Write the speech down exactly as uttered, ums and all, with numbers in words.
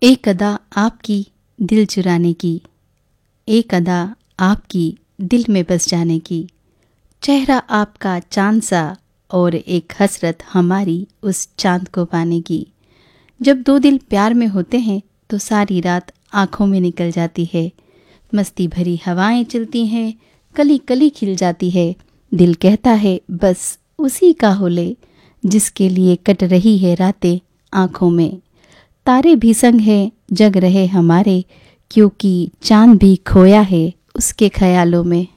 एक अदा आपकी दिल चुराने की, एक अदा आपकी दिल में बस जाने की, चेहरा आपका चांद सा और एक हसरत हमारी उस चांद को पाने की। जब दो दिल प्यार में होते हैं तो सारी रात आँखों में निकल जाती है। मस्ती भरी हवाएं चलती हैं, कली कली खिल जाती है। दिल कहता है बस उसी का हो ले, जिसके लिए कट रही है रातें आँखों में। तारे भी संग हैं जग रहे हमारे, क्योंकि चांद भी खोया है उसके ख्यालों में।